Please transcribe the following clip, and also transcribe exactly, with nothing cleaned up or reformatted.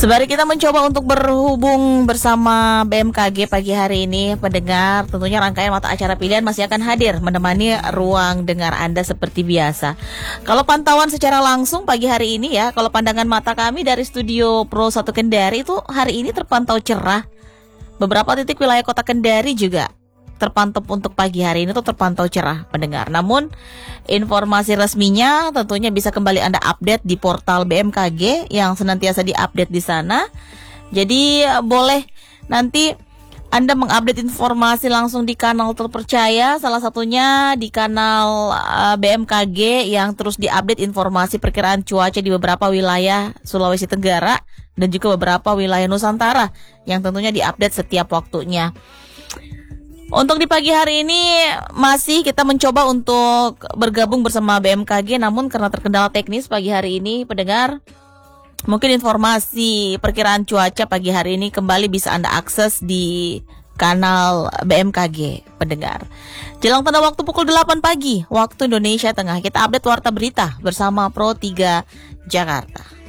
Sembari kita mencoba untuk berhubung bersama B M K G pagi hari ini, pendengar, tentunya rangkaian mata acara pilihan masih akan hadir menemani ruang dengar Anda seperti biasa. Kalau pantauan secara langsung pagi hari ini ya, kalau pandangan mata kami dari studio Pro satu Kendari itu hari ini terpantau cerah. Beberapa titik wilayah kota Kendari juga terpantau untuk pagi hari ini tuh terpantau cerah, pendengar. Namun informasi resminya tentunya bisa kembali Anda update di portal B M K G yang senantiasa diupdate di sana. Jadi boleh nanti Anda mengupdate informasi langsung di kanal terpercaya, salah satunya di kanal uh, B M K G yang terus diupdate informasi perkiraan cuaca di beberapa wilayah Sulawesi Tenggara dan juga beberapa wilayah Nusantara yang tentunya diupdate setiap waktunya. Untuk di pagi hari ini masih kita mencoba untuk bergabung bersama B M K G, namun karena terkendala teknis pagi hari ini, pendengar, mungkin informasi perkiraan cuaca pagi hari ini kembali bisa Anda akses di kanal B M K G, pendengar. Jelang tanda waktu pukul delapan pagi waktu Indonesia Tengah, kita update warta berita bersama Pro tiga Jakarta.